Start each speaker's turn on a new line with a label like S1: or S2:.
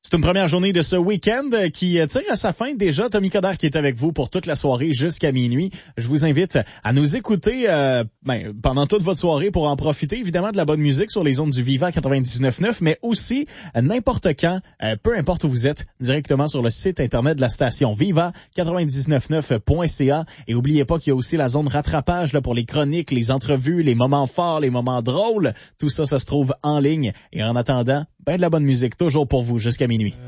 S1: C'est une première journée de ce week-end qui tire à sa fin déjà. Tommy Coderre qui est avec vous pour toute la soirée jusqu'à minuit. Je vous invite à nous écouter pendant toute votre soirée pour en profiter évidemment de la bonne musique sur les ondes du Viva 99.9, mais aussi n'importe quand, peu importe où vous êtes, directement sur le site internet de la station viva999.ca. Et n'oubliez pas qu'il y a aussi la zone rattrapage là, pour les chroniques, les entrevues, les moments forts, les moments drôles. Tout ça, ça se trouve en ligne. Et en attendant, de la bonne musique toujours pour vous jusqu'à minuit.